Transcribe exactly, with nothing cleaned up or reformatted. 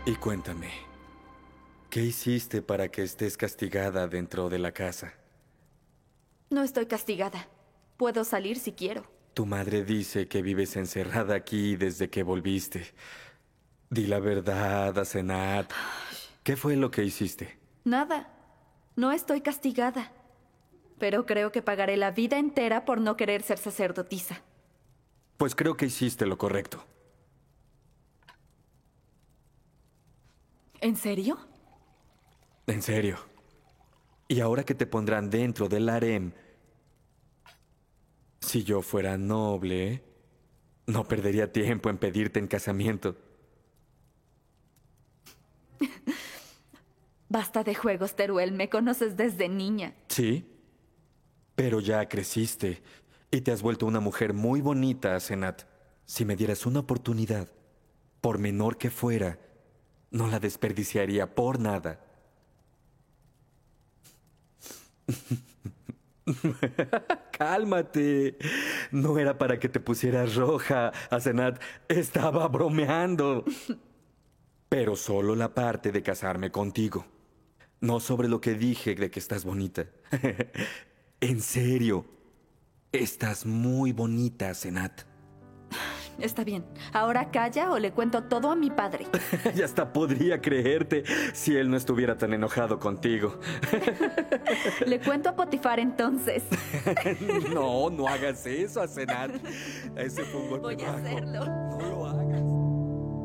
Y cuéntame, ¿qué hiciste para que estés castigada dentro de la casa? No estoy castigada. Puedo salir si quiero. Tu madre dice que vives encerrada aquí desde que volviste. Di la verdad, Asenat. ¿Qué fue lo que hiciste? Nada. No estoy castigada. Pero creo que pagaré la vida entera por no querer ser sacerdotisa. Pues creo que hiciste lo correcto. ¿En serio? En serio. Y ahora que te pondrán dentro del harem, si yo fuera noble, no perdería tiempo en pedirte en casamiento. Basta de juegos, Teruel. Me conoces desde niña. Sí, pero ya creciste y te has vuelto una mujer muy bonita, Asenat. Si me dieras una oportunidad, por menor que fuera, no la desperdiciaría por nada. Cálmate. No era para que te pusieras roja, Asenat. Estaba bromeando. Pero solo la parte de casarme contigo. No sobre lo que dije de que estás bonita. En serio. Estás muy bonita, Asenat. Está bien. Ahora calla o le cuento todo a mi padre. Ya hasta podría creerte si él no estuviera tan enojado contigo. Le cuento a Potifar entonces. No, no hagas eso, Asenat. Ese fue un golpe Voy a bajo. hacerlo.